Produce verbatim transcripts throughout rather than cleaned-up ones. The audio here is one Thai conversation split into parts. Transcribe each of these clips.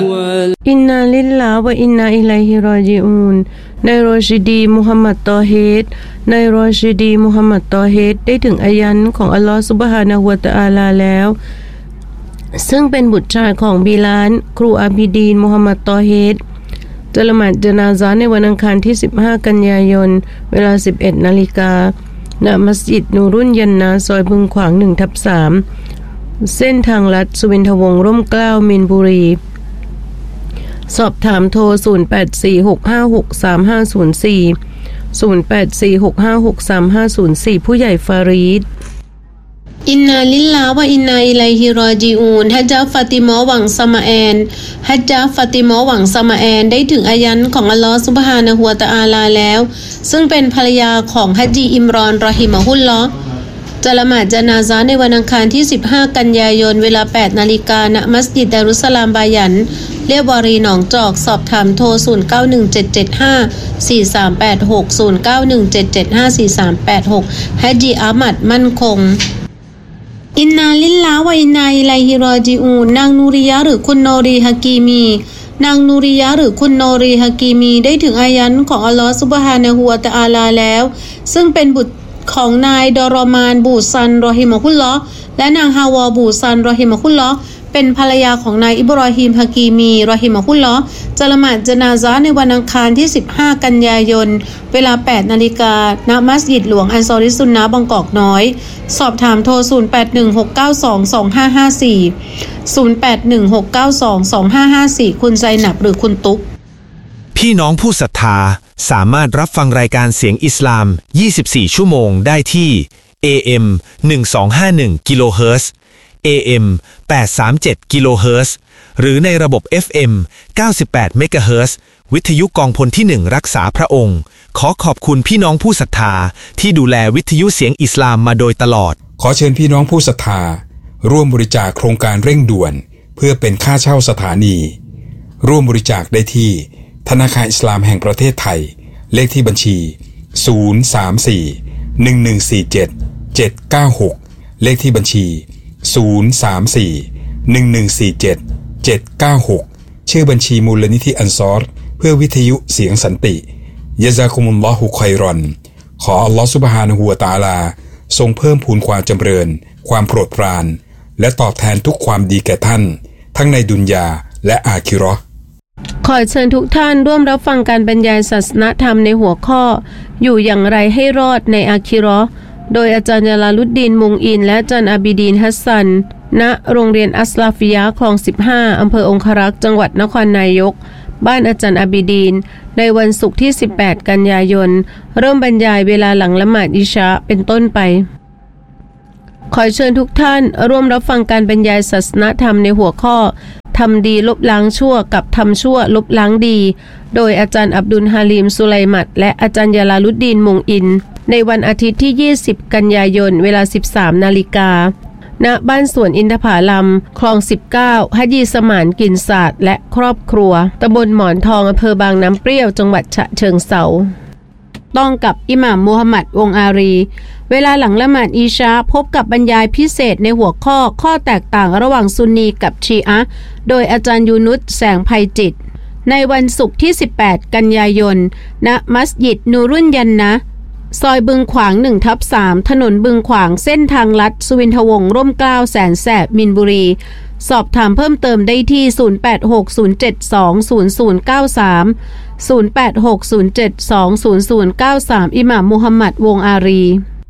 อินนาลิลลาฮ์วะอินนาอิลัยฮิรอญิอูนนายรอชิดีมุฮัมมัดตอฮีดนายรอชิดีมุฮัมมัดตอฮีดได้ถึงอายันของอัลลอฮฺซุบฮานะฮูวะตะอาลาแล้วซึ่งเป็นบุตรชายของบิลาลครูอาบิดีนมุฮัมมัดตอฮีดจะละหมาดญะนาซาในวันอังคารที่สิบห้ากันยายนเวลา สิบเอ็ดนาฬิกา ณมัสยิดนูรุ่นยันนาซอยบึงขวาง หนึ่งทับสาม เส้นทางลัดสุวินทวงศ์ร่มเกล้ามีนบุรีสอบถามโทรศูนย์ แปด สี่ หก ห้า หก สาม ห้า ศูนย์ สี่ ศูนย์ แปด สี่ หก ห้า หก สาม ห้า ศูนย์ สี่ผู้ใหญ่ฟารีดอินนาลิลลาฮ์วะอินนาอิลัยฮิรอญิอูนฮัจญะฟาติมาหวังสมาแอนฮัจญะฟาติมาหวังสมาแอนได้ถึงอายันของอัลลอฮฺซุบฮานะฮูวะตะอาลาแล้วซึ่งเป็นภรรยาของฮัจญีอิมรอนรอฮิมะฮุลลอฮ์จะละหมาดญะนาซาในวันอังคารที่สิบห้ากันยายนเวลา แปดนาฬิกา ณมัสยิดดารุสสลามบายันเรียบวารีหนองจอกสอบถามโทรศูนย์ เก้า หนึ่ง เจ็ด เจ็ด ห้า สี่ สาม แปด หก ศูนย์ เก้า หนึ่ง เจ็ด เจ็ด ห้า สี่ สาม แปด หกฮัจญีอามัดมั่นคงอินนาลิลลาฮ์วะอินนาอิลัยฮิรอญิอูนนางนูริยะหรือคุณโนรีฮะกีมีนางนูริยะหรือคุณโนรีฮะกีมีได้ถึงอายันของอัลลอฮฺซุบฮานะฮูวะตะอาลาแล้วซึ่งเป็นบุตรของนายดอรอมานบูซันรอฮิมะฮุลลอฮ์และนางฮาวาบูซันรอฮิมะฮุลลอฮ์เป็นภรรยาของนายอิบรอฮีมฮะกีมีรอฮิมะฮุลลอฮ์จะละหมาดญะนาซาในวันอังคารที่สิบห้ากันยายนเวลา แปดนาฬิกา ณมัสยิดหลวงอันซอริซุนนะห์บางกอกน้อยสอบถามโทรศูนย์ แปด หนึ่ง หก เก้า สอง สอง ห้า ห้า สี่ ศูนย์ แปด หนึ่ง หก เก้า สอง สอง ห้า ห้า สี่คุณไซนับหรือคุณตุ๊กพี่น้องผู้ศรัทธาสามารถรับฟังรายการเสียงอิสลามยี่สิบสี่ชั่วโมงได้ที่ เอ เอ็ม หนึ่งสองห้าหนึ่ง กิโลเฮิรตซ์ เอ เอ็ม แปดสามเจ็ด กิโลเฮิรตซ์ หรือในระบบ เอฟ เอ็ม เก้าสิบแปด เมกะเฮิรตซ์ วิทยุกองพลที่หนึ่งรักษาพระองค์ขอขอบคุณพี่น้องผู้ศรัทธาที่ดูแลวิทยุเสียงอิสลามมาโดยตลอดขอเชิญพี่น้องผู้ศรัทธาร่วมบริจาคโครงการเร่งด่วนเพื่อเป็นค่าเช่าสถานีร่วมบริจาคได้ที่ธนาคารอิสลามแห่งประเทศไทยเลขที่บัญชีศูนย์ สาม สี่ หนึ่ง หนึ่ง สี่ เจ็ด เจ็ด เก้า หกเลขที่บัญชีศูนย์ สาม สี่ หนึ่ง หนึ่ง สี่ เจ็ด เจ็ด เก้า หกชื่อบัญชีมูลนิธิอันซอรเพื่อวิทยุเสียงสันติยะซากุมุลลอฮุค็อยรอนขออัลลอฮฺซุบฮานะฮูวะตะอาลาทรงเพิ่มพูนความจำเริญความโปรดปรานและตอบแทนทุกความดีแก่ท่านทั้งในดุนยาและอาคิเราะห์ขอเชิญทุกท่านร่วมรับฟังการบรรยายศาสนธรรมในหัวข้ออยู่อย่างไรให้รอดในอาคิเราะห์โดยอาจารย์ยาลาลุดดีนมุงอินและอาจารย์อาบิดีนฮัสซันณโรงเรียนอัสลาฟิยะห์คลองสิบห้าอำเภอองครักษ์จังหวัดนครนายกบ้านอาจารย์อาบิดีนในวันศุกร์ที่สิบแปดกันยายนเริ่มบรรยายเวลาหลังละหมาดอิชาเป็นต้นไปขอเชิญทุกท่านร่วมรับฟังการบรรยายศาสนธรรมในหัวข้อทำดีลบล้างชั่วกับทำชั่วลบล้างดีโดยอาจารย์อับดุลฮาลีมสุไลมัดและอาจารย์ยาลาลุดดีนมุงอินในวันอาทิตย์ที่ยี่สิบกันยายนเวลา สิบสามนาฬิกา ณบ้านสวนอินทผลัมคลองสิบเก้าฮัจญีสมานกลิ่นศาสตร์และครอบครัวตำบลหมอนทองอำเภอบางน้ำเปรี้ยวจังหวัดฉะเชิงเทราต้องกับอิหม่ามมูฮัมหมัดวงอารีเวลาหลังละหมาดอีชาพบกับบรรยายพิเศษในหัวข้อข้อแตกต่างระหว่างซุนนีกับชีอะห์โดยอาจารย์ยูนุสแสงไพจิตในวันศุกร์ที่สิบแปดกันยายนณมัสยิดนูรุ่นยันนะซอยบึงขวาง หนึ่งทับสาม ถนนบึงขวางเส้นทางลัดสุวินทวงศ์ร่มเกล้าแสนแสบมินบุรีสอบถามเพิ่มเติมได้ที่ศูนย์ แปด หก ศูนย์ เจ็ด สอง ศูนย์ ศูนย์ เก้า สาม ศูนย์ แปด หก ศูนย์ เจ็ด สอง ศูนย์ ศูนย์ เก้า สามอิหม่ามมูฮัมหมัดวงอารี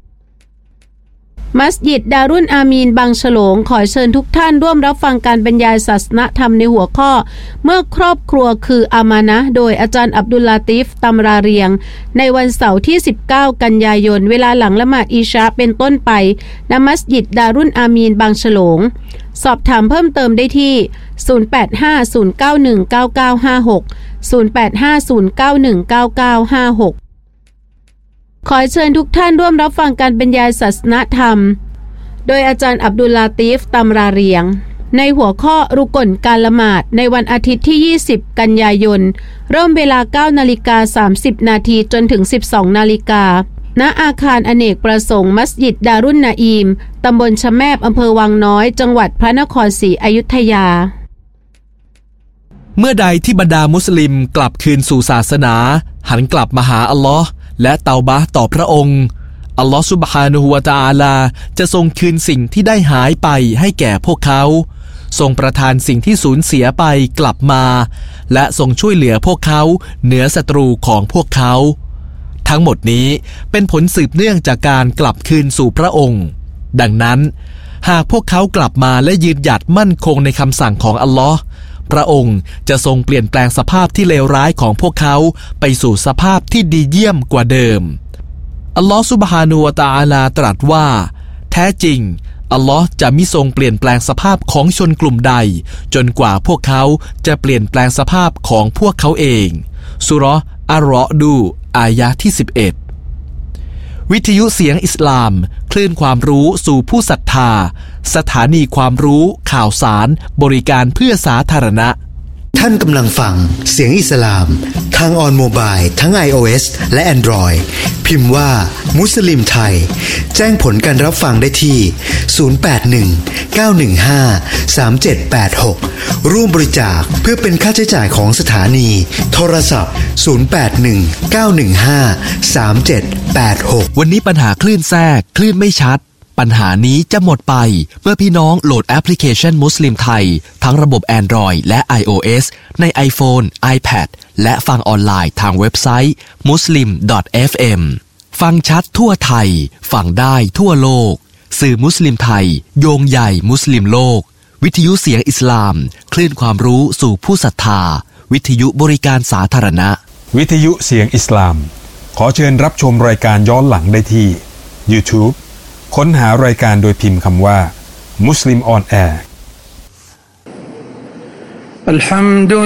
มัสยิดดารุนอามีนบางฉลงขอเชิญทุกท่านร่วมรับฟังการบรรยายศาสนธรรมในหัวข้อเมื่อครอบครัวคืออามานะห์โดยอาจารย์อับดุลลาติฟตำราเรียงในวันเสาร์ที่สิบเก้ากันยายนเวลาหลังละหมาดอิชาเป็นต้นไปณมัสยิดดารุนอามีนบางฉลงสอบถามเพิ่มเติมได้ที่ศูนย์ แปด ห้า ศูนย์ เก้า หนึ่ง เก้า เก้า ห้า หก ศูนย์ แปด ห้า ศูนย์ เก้า หนึ่ง เก้า เก้า ห้า หกขอเชิญทุกท่านร่วมรับฟังการบรรยายศาสนธรรมโดยอาจารย์อับดุลลาติฟตำราเรียงในหัวข้อรุกลการละหมาดในวันอาทิตย์ที่ยี่สิบกันยายนเริ่มเวลา เก้านาฬิกาสามสิบนาทีจนถึง สิบสองนาฬิกาณอาคารอเนกประสงค์มัสยิดดารุนนาอีมตำบลชะแมบอำเภอวังน้อยจังหวัดพระนครศรีอยุธยาเมื่อใดที่บรรดามุสลิมกลับคืนสู่ศาสนาหันกลับมาหาอัลลอฮ์และเตาบะห์ต่อพระองค์อัลลอฮ์ซุบฮานะฮูวะตะอาลาจะทรงคืนสิ่งที่ได้หายไปให้แก่พวกเขาทรงประทานสิ่งที่สูญเสียไปกลับมาและทรงช่วยเหลือพวกเขาเหนือศัตรูของพวกเขาทั้งหมดนี้เป็นผลสืบเนื่องจากการกลับคืนสู่พระองค์ดังนั้นหากพวกเขากลับมาและยืนหยัดมั่นคงในคำสั่งของอัลลอฮ์พระองค์จะทรงเปลี่ยนแปลงสภาพที่เลวร้ายของพวกเขาไปสู่สภาพที่ดีเยี่ยมกว่าเดิมอัลลอฮ์ซุบฮานะฮูวะตะอาลาตรัสว่าแท้จริงอัลลอฮ์จะมิทรงเปลี่ยนแปลงสภาพของชนกลุ่มใดจนกว่าพวกเขาจะเปลี่ยนแปลงสภาพของพวกเขาเองซูเราะห์อัรเราะดูอายะห์ที่สิบเอ็ดวิทยุเสียงอิสลามคลื่นความรู้สู่ผู้ศรัทธาสถานีความรู้ข่าวสารบริการเพื่อสาธารณะท่านกำลังฟังเสียงอิสลามทางออนโมบายทั้ง iOS และ Android พิมพ์ว่ามุสลิมไทยแจ้งผลการรับฟังได้ที่ศูนย์ แปด หนึ่ง เก้า หนึ่ง ห้า สาม เจ็ด แปด หกร่วมบริจาคเพื่อเป็นค่าใช้จ่ายของสถานีโทรศัพท์ศูนย์ แปด หนึ่ง เก้า หนึ่ง ห้า สาม เจ็ด แปด หกวันนี้ปัญหาคลื่นแทรกคลื่นไม่ชัดปัญหานี้จะหมดไปเมื่อพี่น้องโหลดแอปพลิเคชันมุสลิมไทยทั้งระบบ Android และ iOS ใน iPhone, iPad และฟังออนไลน์ทางเว็บไซต์ มุสลิม ดอท เอฟ เอ็ม ฟังชัดทั่วไทยฟังได้ทั่วโลกสื่อมุสลิมไทยโยงใหญ่มุสลิมโลกวิทยุเสียงอิสลามคลื่นความรู้สู่ผู้ศรัทธาวิทยุบริการสาธารณะวิทยุเสียงอิสลามขอเชิญรับชมรายการย้อนหลังได้ที่ YouTubeค้นหารายการโดยพิมพ์คำว่า Muslim on Air